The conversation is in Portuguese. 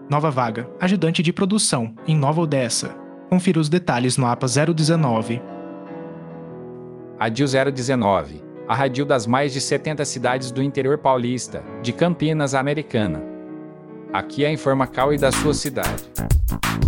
Nova vaga, ajudante de produção, em Nova Odessa. Confira os detalhes no APA 019. Radil 019, a radil das mais de 70 cidades do interior paulista, de Campinas à Americana. Aqui é a Informacal e da sua cidade.